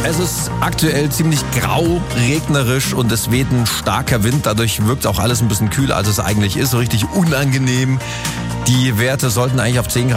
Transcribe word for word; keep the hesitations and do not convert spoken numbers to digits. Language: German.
Es ist aktuell ziemlich grau, regnerisch und es weht ein starker Wind. Dadurch wirkt auch alles ein bisschen kühler, als es eigentlich ist. So richtig unangenehm. Die Werte sollten eigentlich auf zehn Grad